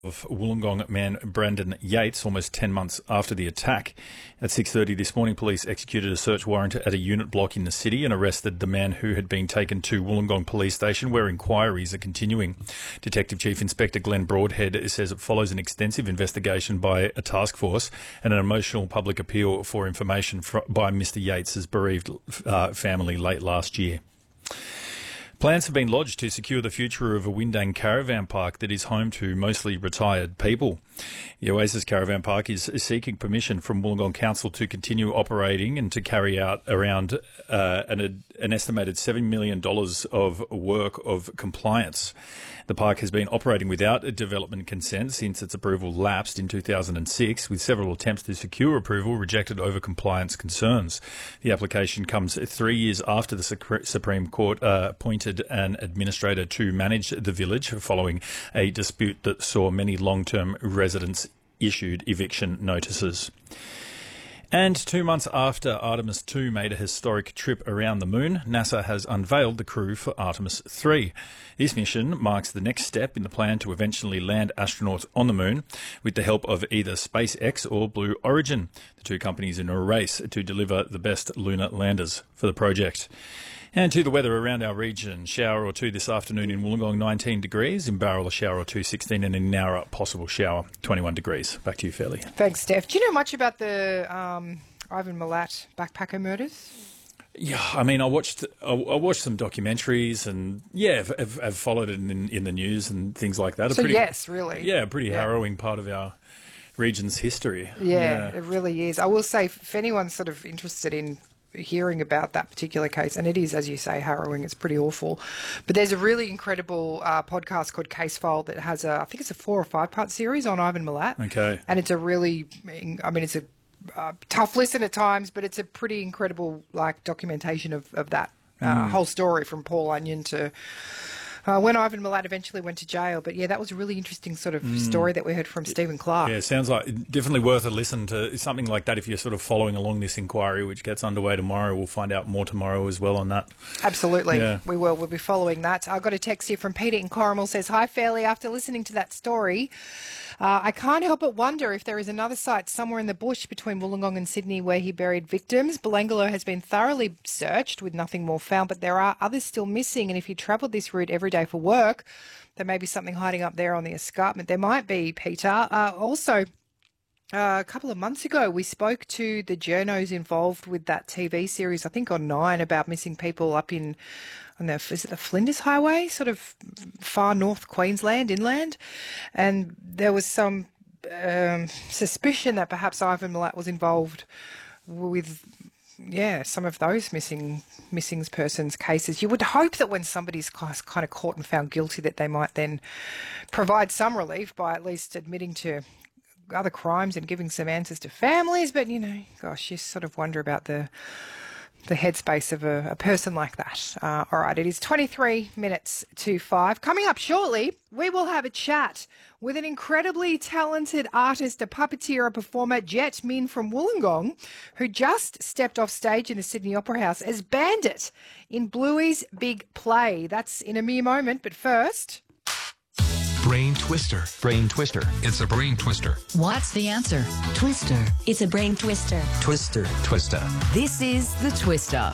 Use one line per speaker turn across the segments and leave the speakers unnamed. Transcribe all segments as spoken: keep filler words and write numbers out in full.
of Wollongong man Brandon Yates almost ten months after the attack. At six thirty this morning, police executed a search warrant at a unit block in the city and arrested the man who had been taken to Wollongong Police Station, where inquiries are continuing. Detective Chief Inspector Glenn Broadhead says it follows an extensive investigation by a task force and an emotional public appeal for information fr- by Mister Yates' bereaved uh, family late last year. Plans have been lodged to secure the future of a Windang caravan park that is home to mostly retired people. The Oasis Caravan Park is seeking permission from Wollongong Council to continue operating and to carry out around uh, an, an estimated seven million dollars of work of compliance. The park has been operating without a development consent since its approval lapsed in two thousand six, with several attempts to secure approval rejected over compliance concerns. The application comes three years after the Supreme Court uh, appointed an administrator to manage the village following a dispute that saw many long-term residents issued eviction notices. And two months after Artemis two made a historic trip around the moon, NASA has unveiled the crew for Artemis three. This mission marks the next step in the plan to eventually land astronauts on the moon with the help of either SpaceX or Blue Origin, the two companies in a race to deliver the best lunar landers for the project. And to the weather around our region. Shower or two this afternoon in Wollongong, nineteen degrees. In Bowral, a shower or two, sixteen. And in Nowra, possible shower, twenty-one degrees. Back to you, Fairley.
Thanks, Steph. Do you know much about the um, Ivan Milat backpacker murders?
Yeah, I mean, I watched I, I watched some documentaries and, yeah, I've, I've, I've followed it in, in the news and things like that. A
so,
pretty,
yes, really?
Yeah, a pretty
yeah.
harrowing part of our region's history.
Yeah,
yeah,
it really is. I will say, if anyone's sort of interested in hearing about that particular case, and it is, as you say, harrowing, it's pretty awful, but there's a really incredible uh, podcast called Case File that has a, I think it's a four or five part series on Ivan Milat.
Okay.
And it's a really, I mean, it's a uh, tough listen at times, but it's a pretty incredible, like, documentation of, of that uh, mm. whole story from Paul Onion to Uh, when Ivan Milat eventually went to jail. But yeah, that was a really interesting sort of mm. story that we heard from Stephen Clark.
Yeah, sounds like definitely worth a listen to something like that if you're sort of following along this inquiry, which gets underway tomorrow. We'll find out more tomorrow as well on that.
Absolutely.
Yeah.
We will. We'll be following that. I got a text here from Peter in Corrimal, says, "Hi, Fairley. After listening to that story, Uh, I can't help but wonder if there is another site somewhere in the bush between Wollongong and Sydney where he buried victims. Belangolo has been thoroughly searched with nothing more found, but there are others still missing. And if he travelled this route every day for work, there may be something hiding up there on the escarpment. There might be, Peter. Uh, also, Uh, a couple of months ago, we spoke to the journos involved with that T V series, I think on Nine, about missing people up in, on the, is it the Flinders Highway, sort of far north Queensland, inland. And there was some um, suspicion that perhaps Ivan Milat was involved with, yeah, some of those missing missing persons cases. You would hope that when somebody's kind of caught and found guilty that they might then provide some relief by at least admitting to other crimes and giving some answers to families, but you know, gosh, you sort of wonder about the the headspace of a, a person like that. Uh, all right, it is twenty-three minutes to five. Coming up shortly, we will have a chat with an incredibly talented artist, a puppeteer, a performer, Jet Min from Wollongong, who just stepped off stage in the Sydney Opera House as Bandit in Bluey's big play. That's in a mere moment, but first...
Brain Twister.
Brain Twister.
It's a brain twister.
What's the answer?
Twister. It's a brain twister.
Twister. Twister.
This is the Twister.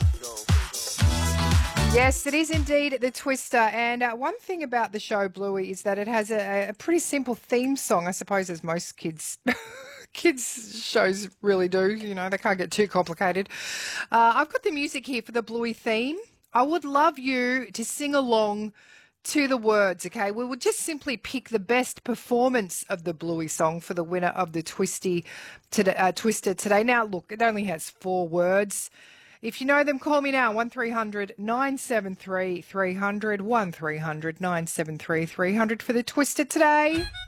Yes, it is indeed the Twister. And uh, one thing about the show, Bluey, is that it has a, a pretty simple theme song, I suppose, as most kids... kids shows really do. You know, they can't get too complicated. Uh, I've got the music here for the Bluey theme. I would love you to sing along to the words, okay? We will just simply pick the best performance of the Bluey song for the winner of the Twisty today, uh, Twister today. Now, look, it only has four words. If you know them, call me now, one three hundred nine seven three three hundred, one three hundred nine seven three three hundred for the Twister today.